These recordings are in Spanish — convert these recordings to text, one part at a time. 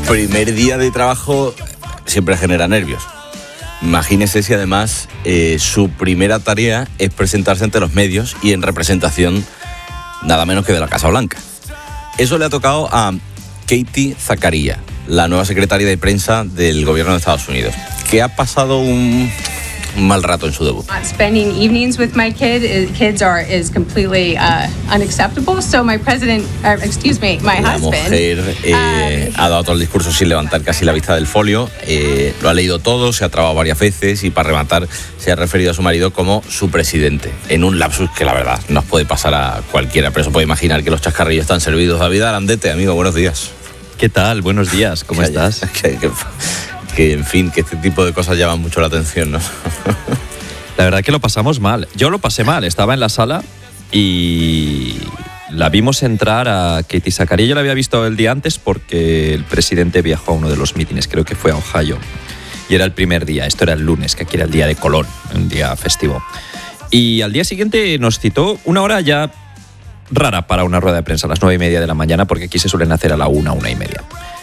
primer día de trabajo siempre genera nervios. Imagínese si además su primera tarea es presentarse ante los medios y en representación nada menos que de la Casa Blanca. Eso le ha tocado a Katie Zakaria, la nueva secretaria de prensa del gobierno de Estados Unidos, que ha pasado un mal rato en su debut. Spending evenings with my kids is completely unacceptable. So my husband. La mujer ha dado todo el discurso sin levantar casi la vista del folio. Lo ha leído todo, se ha trabado varias veces y para rematar se ha referido a su marido como su presidente, en un lapsus que la verdad nos puede pasar a cualquiera, pero se puede imaginar que los chascarrillos están servidos. David Arandete, amigo, buenos días. ¿Qué tal? Buenos días, ¿cómo estás? Que en fin, que este tipo de cosas llaman mucho la atención, ¿no? La verdad que lo pasamos mal. Yo lo pasé mal, estaba en la sala y la vimos entrar a Katie Zakaria. Yo la había visto el día antes porque el presidente viajó a uno de los mítines, creo que fue a Ohio. Y era el primer día, esto era el lunes, que aquí era el día de Colón, un día festivo. Y al día siguiente nos citó una hora ya rara para una rueda de prensa, a las 9:30 de la mañana, porque aquí se suelen hacer a la 1:30.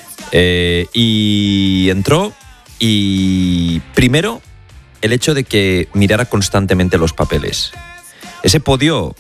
Y entró y primero el hecho de que mirara constantemente los papeles. Ese podio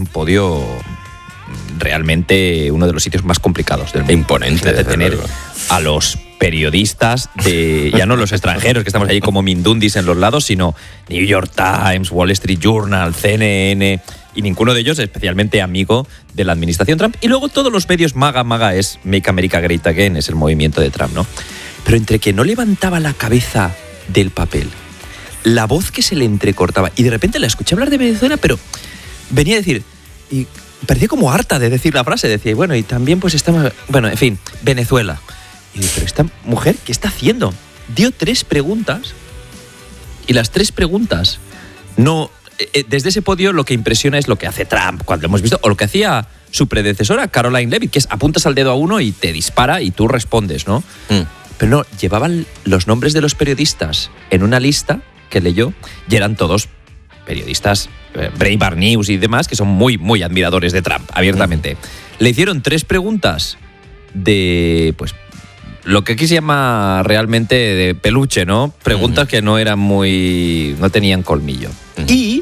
realmente uno de los sitios más complicados del mundo. Imponente. De tener a los periodistas, ya no los extranjeros que estamos allí como mindundis en los lados, sino New York Times, Wall Street Journal, CNN, y ninguno de ellos especialmente amigo de la administración Trump. Y luego todos los medios MAGA es Make America Great Again, es el movimiento de Trump, ¿no? Pero entre que no levantaba la cabeza del papel, la voz que se le entrecortaba, y de repente la escuché hablar de Venezuela, pero venía a decir, y parecía como harta de decir la frase, decía, bueno, y también pues estamos, bueno, en fin, Venezuela. Y digo, pero esta mujer, ¿qué está haciendo? Dio 3 preguntas, y las 3 preguntas no... Desde ese podio lo que impresiona es lo que hace Trump, cuando lo hemos visto, o lo que hacía su predecesora, Caroline Leavitt, que es apuntas al dedo a uno y te dispara y tú respondes, ¿no? Pero no, llevaban los nombres de los periodistas en una lista que leyó y eran todos periodistas, Breitbart News y demás, que son muy, muy admiradores de Trump, abiertamente. Le hicieron 3 preguntas de, pues, lo que aquí se llama realmente de peluche, ¿no? Preguntas que no eran no tenían colmillo. Y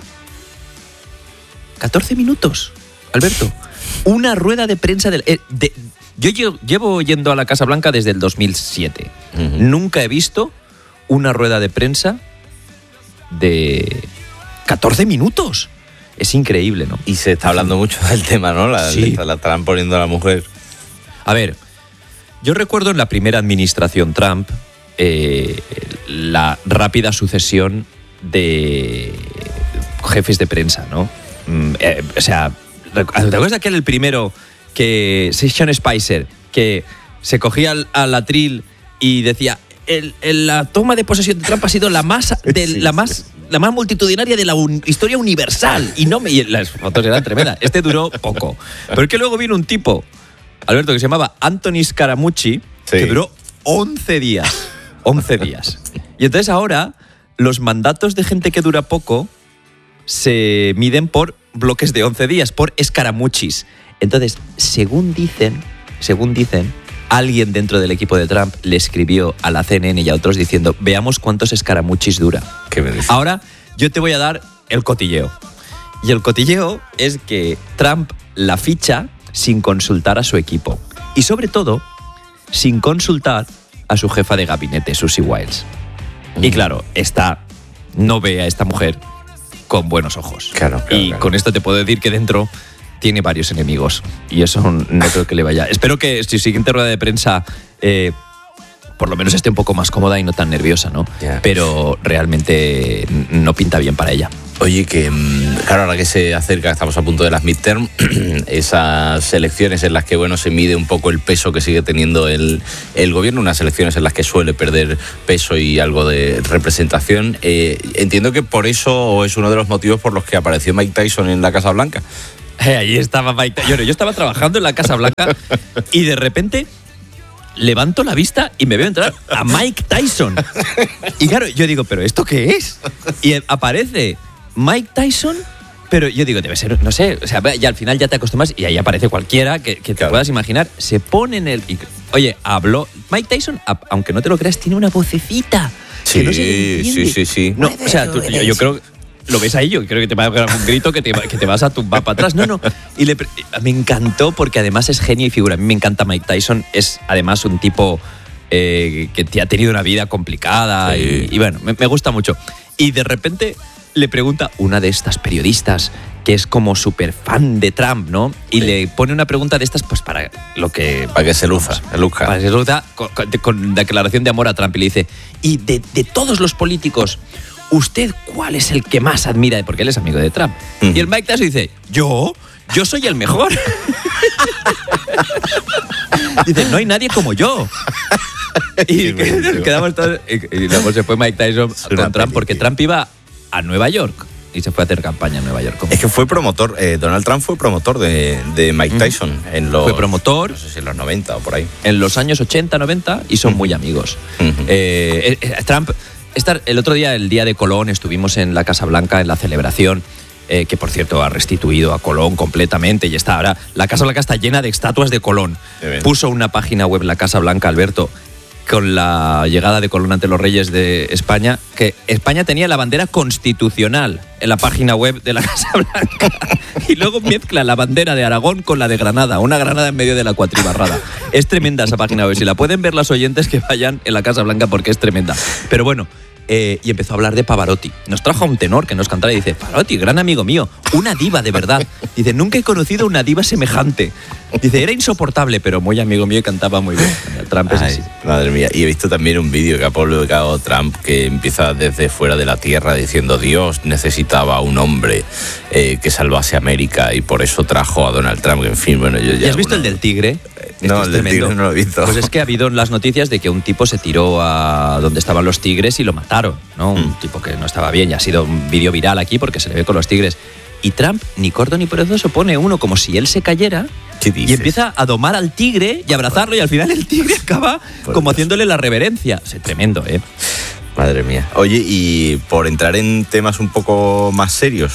14 minutos, Alberto. Una rueda de prensa yo llevo yendo a la Casa Blanca desde el 2007. Nunca he visto una rueda de prensa de 14 minutos. Es increíble, ¿no? Y se está hablando mucho del tema, ¿no? Sí. La estarán poniendo a la mujer. A ver, yo recuerdo en la primera administración Trump la rápida sucesión de jefes de prensa, ¿no? O sea, ¿te acuerdas de aquel el primero que Sean Spicer, que se cogía al atril y decía la toma de posesión de Trump ha sido la más multitudinaria de la historia universal y las fotos eran tremendas. Este duró poco, pero es que luego vino un tipo, Alberto, que se llamaba Anthony Scaramucci, que duró 11 días. 11 días. Y entonces ahora los mandatos de gente que dura poco se miden por bloques de 11 días, por escaramuchis. Entonces, según dicen, alguien dentro del equipo de Trump le escribió a la CNN y a otros diciendo, veamos cuántos escaramuchis dura. ¿Qué me dices? Ahora yo te voy a dar el cotilleo. Y el cotilleo es que Trump la ficha sin consultar a su equipo. Y sobre todo, sin consultar a su jefa de gabinete, Susie Wiles. Y claro, no ve a esta mujer con buenos ojos. Claro. Con esto te puedo decir que dentro tiene varios enemigos. Y eso no creo que le vaya. Espero que su siguiente rueda de prensa por lo menos esté un poco más cómoda y no tan nerviosa, ¿no? Yeah. Pero realmente no pinta bien para ella. Oye, que claro, ahora que se acerca, estamos a punto de las midterm, esas elecciones en las que, bueno, se mide un poco el peso que sigue teniendo el gobierno, unas elecciones en las que suele perder peso y algo de representación. Entiendo que por eso es uno de los motivos por los que apareció Mike Tyson en la Casa Blanca. Ahí estaba Mike Tyson. Yo estaba trabajando en la Casa Blanca y de repente levanto la vista y me veo entrar a Mike Tyson. Y claro, yo digo, ¿pero esto qué es? Y aparece Mike Tyson, pero yo digo, debe ser, no sé, o sea, ya al final ya te acostumbras y ahí aparece cualquiera que te puedas imaginar. Se pone en el... Oye, habló. Mike Tyson, aunque no te lo creas, tiene una vocecita. Sí, que no se le entiende. sí. No, o sea, yo creo. Lo ves ahí, yo creo que te va a pegar un grito que te vas a tumbar para atrás. No. Y me encantó porque además es genio y figura. A mí me encanta Mike Tyson. Es además un tipo que ha tenido una vida complicada. Sí. Y bueno, me gusta mucho. Y de repente le pregunta una de estas periodistas que es como súper fan de Trump, ¿no? Y le pone una pregunta de estas pues para que se luzca. Para que se luzca con declaración de amor a Trump. Y le dice, y de todos los políticos, ¿usted cuál es el que más admira? Porque él es amigo de Trump. Y el Mike Tyson dice, ¿yo soy el mejor. Dice, no hay nadie como yo. Y quedamos todos, y luego se fue Mike Tyson con Trump porque Trump iba a Nueva York y se fue a hacer campaña en Nueva York. Es que fue promotor, Donald Trump fue promotor de Mike Tyson fue promotor, no sé si en los 90 o por ahí. En los años 80, 90 y son muy amigos. Trump, el otro día, el día de Colón, estuvimos en la Casa Blanca en la celebración. Que por cierto ha restituido a Colón completamente y está ahora, la Casa Blanca está llena de estatuas de Colón. Puso una página web la Casa Blanca, Alberto, con la llegada de Colón ante los reyes de España, que España tenía la bandera constitucional en la página web de la Casa Blanca y luego mezcla la bandera de Aragón con la de Granada, una Granada en medio de la cuatribarrada. Es tremenda esa página web, si la pueden ver los oyentes que vayan en la Casa Blanca porque es tremenda. Pero bueno, y empezó a hablar de Pavarotti. Nos trajo a un tenor que nos cantara y dice, Pavarotti, gran amigo mío, una diva de verdad. Dice, nunca he conocido una diva semejante. Dice, era insoportable, pero muy amigo mío y cantaba muy bien. Trump es así. Madre mía. Y he visto también un vídeo que ha publicado Trump que empieza desde fuera de la tierra diciendo, Dios necesitaba un hombre que salvase a América y por eso trajo a Donald Trump. En fin, bueno, yo ya... ¿Y has visto el del tigre? No, el del tigre no lo he visto. Pues es que ha habido las noticias de que un tipo se tiró a donde estaban los tigres y lo mataron, ¿no? Un tipo que no estaba bien y ha sido un vídeo viral aquí porque se le ve con los tigres. Y Trump, ni corto ni perezoso, pone uno como si él se cayera y empieza a domar al tigre y abrazarlo y al final el tigre acaba como haciéndole la reverencia. Es tremendo, ¿eh? Madre mía. Oye, y por entrar en temas un poco más serios,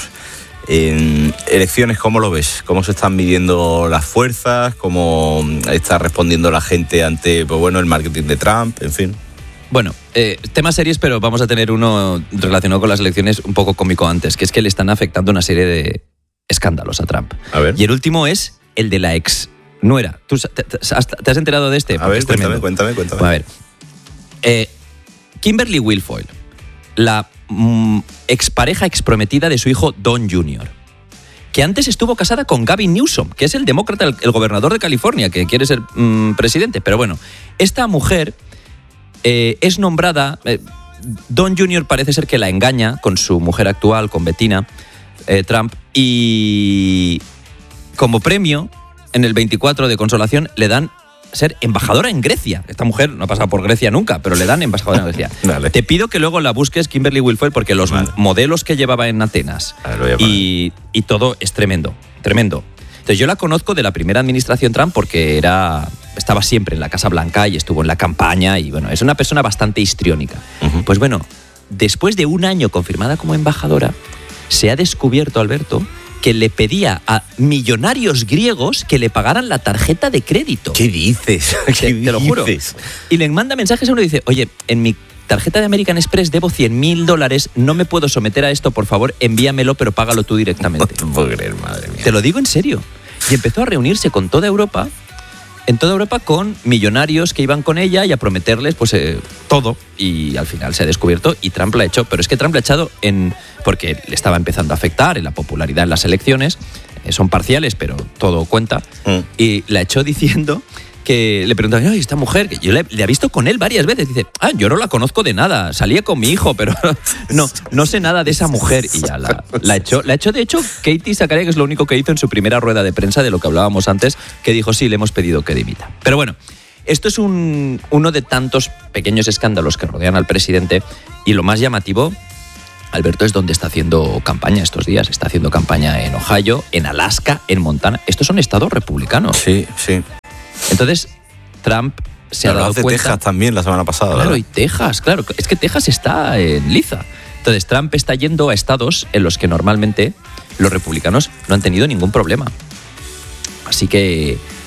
en elecciones, ¿cómo lo ves? ¿Cómo se están midiendo las fuerzas? ¿Cómo está respondiendo la gente ante, pues bueno, el marketing de Trump? En fin. Bueno, temas serios, pero vamos a tener uno relacionado con las elecciones un poco cómico antes, que es que le están afectando una serie de escándalos a Trump. A ver. Y el último es el de la ex nuera. ¿Tú te has enterado de este? A ver, cuéntame. A ver. Kimberly Guilfoyle, la expareja exprometida de su hijo Don Jr., que antes estuvo casada con Gavin Newsom, que es el demócrata, el gobernador de California, que quiere ser presidente. Pero bueno, esta mujer es nombrada... Don Jr. parece ser que la engaña con su mujer actual, con Bettina Trump, y como premio, en el 24 de consolación, le dan ser embajadora en Grecia. Esta mujer no ha pasado por Grecia nunca, pero le dan embajadora en Grecia. Dale. Te pido que luego la busques, Kimberly Guilfoyle, porque los modelos que llevaba en Atenas y todo es tremendo. Entonces yo la conozco de la primera administración Trump porque estaba siempre en la Casa Blanca y estuvo en la campaña y bueno, es una persona bastante histriónica. Pues bueno, después de un año confirmada como embajadora, se ha descubierto, Alberto, que le pedía a millonarios griegos que le pagaran la tarjeta de crédito. ¿Qué dices? Te lo juro. Y le manda mensajes a uno y dice, oye, en mi tarjeta de American Express debo $100,000, no me puedo someter a esto, por favor, envíamelo, pero págalo tú directamente. No te puedo creer, madre mía. Te lo digo en serio. Y empezó a reunirse con toda Europa, con millonarios que iban con ella y a prometerles pues todo. Y al final se ha descubierto y Trump la ha echado. Pero es que Trump la ha echado porque le estaba empezando a afectar en la popularidad en las elecciones. Son parciales, pero todo cuenta. Y la echó diciendo que le preguntaban, oye, esta mujer, que yo le he visto con él varias veces. Dice, yo no la conozco de nada, salía con mi hijo, pero no sé nada de esa mujer. Y ya la echó. La echó, de hecho, Katie Zakaria, que es lo único que hizo en su primera rueda de prensa de lo que hablábamos antes, que dijo, sí, le hemos pedido que dimita. Pero bueno, esto es uno de tantos pequeños escándalos que rodean al presidente y lo más llamativo, Alberto, es donde está haciendo campaña estos días. Está haciendo campaña en Ohio, en Alaska, en Montana. Estos son estados republicanos. Sí. Entonces, Trump se ha dado cuenta... Texas también la semana pasada. Claro, ¿verdad? y Texas, claro. Es que Texas está en liza. Entonces, Trump está yendo a estados en los que normalmente los republicanos no han tenido ningún problema. Así que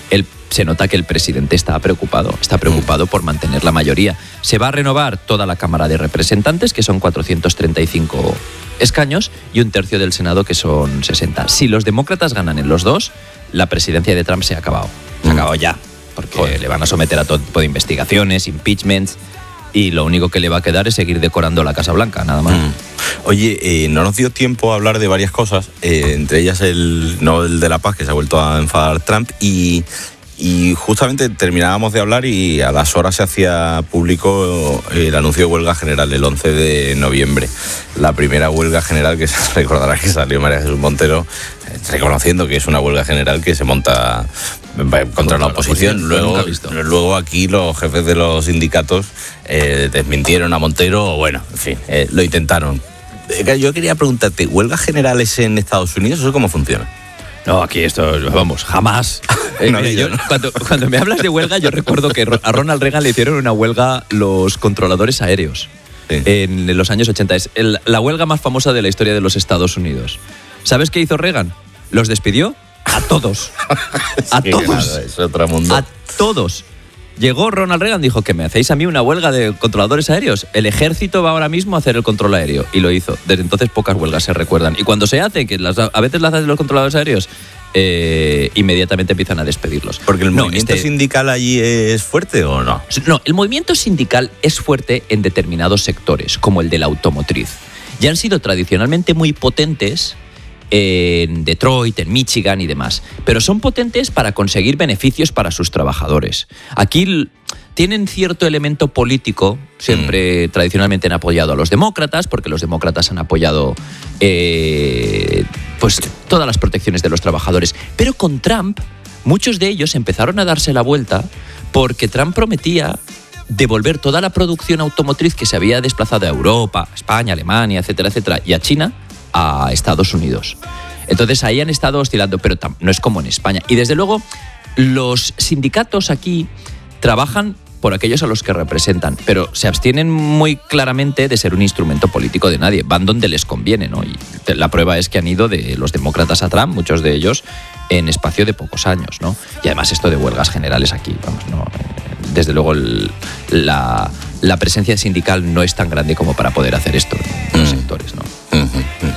se nota que el presidente está preocupado por mantener la mayoría. Se va a renovar toda la Cámara de Representantes, que son 435 escaños, y un tercio del Senado, que son 60. Si los demócratas ganan en los dos, la presidencia de Trump se ha acabado. Se ha acabado ya, porque le van a someter a todo tipo de investigaciones, impeachments, y lo único que le va a quedar es seguir decorando la Casa Blanca, nada más. Oye, no nos dio tiempo a hablar de varias cosas, entre ellas el Nobel de la Paz, que se ha vuelto a enfadar Trump, y justamente terminábamos de hablar y a las horas se hacía público el anuncio de huelga general el 11 de noviembre. La primera huelga general, que se recordará que salió María Jesús Montero reconociendo que es una huelga general que se monta contra la oposición. Luego aquí los jefes de los sindicatos desmintieron a Montero, bueno, en fin, lo intentaron. Yo quería preguntarte, ¿huelgas generales en Estados Unidos? ¿Eso cómo funciona? No, aquí esto, vamos, jamás. Cuando me hablas de huelga, yo recuerdo que a Ronald Reagan le hicieron una huelga los controladores aéreos en los años 80. Es la huelga más famosa de la historia de los Estados Unidos. ¿Sabes qué hizo Reagan? Los despidió a todos. A todos. Nada, es otro mundo. A todos. Llegó Ronald Reagan, dijo que me hacéis a mí una huelga de controladores aéreos. El ejército va ahora mismo a hacer el control aéreo. Y lo hizo. Desde entonces pocas huelgas se recuerdan. Y cuando se hace, que a veces las hacen los controladores aéreos, inmediatamente empiezan a despedirlos. ¿Porque el movimiento sindical allí es fuerte o no? No, el movimiento sindical es fuerte en determinados sectores, como el de la automotriz. Ya han sido tradicionalmente muy potentes en Detroit, en Michigan y demás. Pero son potentes para conseguir beneficios para sus trabajadores. Aquí tienen cierto elemento político, siempre tradicionalmente han apoyado a los demócratas, porque los demócratas han apoyado pues todas las protecciones de los trabajadores. Pero con Trump, muchos de ellos empezaron a darse la vuelta porque Trump prometía devolver toda la producción automotriz que se había desplazado a Europa, a España, Alemania, etcétera, etcétera, y a China, a Estados Unidos. Entonces ahí han estado oscilando, pero no es como en España. Y desde luego los sindicatos aquí trabajan por aquellos a los que representan, pero se abstienen muy claramente de ser un instrumento político de nadie. Van donde les conviene, ¿no? Y la prueba es que han ido de los demócratas a Trump, muchos de ellos en espacio de pocos años, ¿no? Y además esto de huelgas generales aquí, vamos, no, desde luego la presencia sindical no es tan grande como para poder hacer esto en los sectores, ¿no?